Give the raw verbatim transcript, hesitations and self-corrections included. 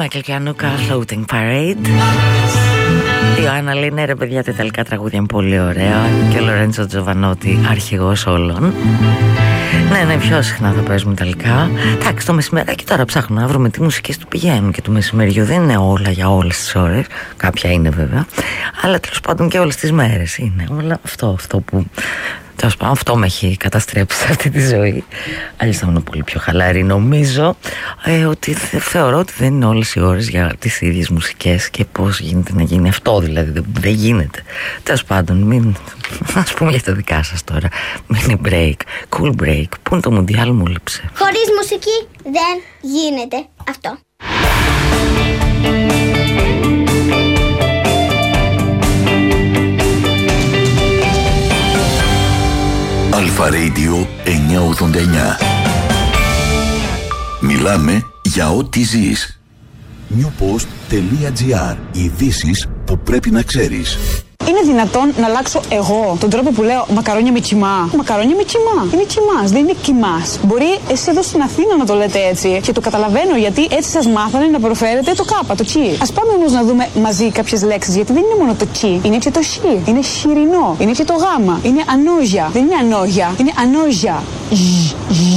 Μάικλ Κιανούκα, Floating Parade. Η Ιωάννα λέει ναι ρε παιδιά, τα ιταλικά τραγούδια είναι πολύ ωραία. Και ο Λορέντσο Τζοβανότη, αρχηγός όλων. Ναι, ναι, πιο συχνά θα παίζουμε ιταλικά. Εντάξει, το μεσημέρι και τώρα ψάχνουμε να βρούμε τι μουσικές του πηγαίνουν και του μεσημεριού. Δεν είναι όλα για όλες τις ώρες. Κάποια είναι βέβαια. Αλλά τέλος πάντων και όλες τις μέρες είναι. Όλα αυτό, αυτό που. Τέλος πάντων, αυτό με έχει καταστρέψει σε αυτή τη ζωή. Αλλιώς θα ήμουν πολύ πιο χαλαρή. Νομίζω ε, ότι θεωρώ ότι δεν είναι όλες οι ώρες για τις ίδιες μουσικές και πώς γίνεται να γίνει αυτό, δηλαδή δεν, δεν γίνεται. Τέλος πάντων, μην. Ας πούμε για τα δικά σας τώρα. Mini break, cool break. Πού είναι το Μουντιάλ, μου λείψε. Χωρίς μουσική δεν γίνεται αυτό. Αλφα Radio εννιακόσια ογδόντα εννιά. Μιλάμε για ό,τι ζεις. newpost.gr. Ειδήσεις που πρέπει να ξέρεις. Είναι δυνατόν να αλλάξω εγώ τον τρόπο που λέω μακαρόνια με κιμά? Μακαρόνια με κιμά. Είναι κιμάς, δεν είναι κιμάς. Μπορεί εσείς εδώ στην Αθήνα να το λέτε έτσι και το καταλαβαίνω, γιατί έτσι σας μάθανε να προφέρετε το κάπα, το τσι. Ας πάμε όμως να δούμε μαζί κάποιες λέξεις, γιατί δεν είναι μόνο το τσι, είναι και το σι. Είναι χοιρινό, είναι και το γάμα. Είναι ανόγια. Δεν είναι ανόγια, είναι ανόγια.